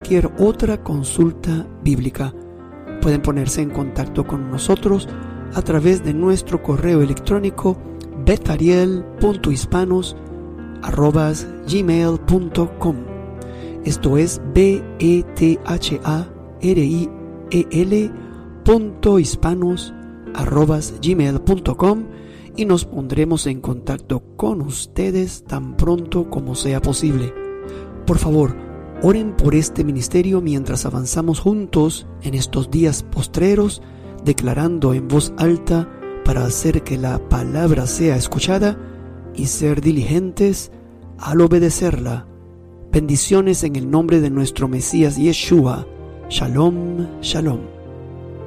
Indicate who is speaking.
Speaker 1: cualquier otra consulta bíblica. Pueden ponerse en contacto con nosotros a través de nuestro correo electrónico bethariel.hispanos@gmail.com. Esto es bethariel.hispanos@gmail.com, y nos pondremos en contacto con ustedes tan pronto como sea posible. Por favor, oren por este ministerio mientras avanzamos juntos en estos días postreros, declarando en voz alta para hacer que la palabra sea escuchada y ser diligentes al obedecerla. Bendiciones en el nombre de nuestro Mesías Yeshua. Shalom, shalom.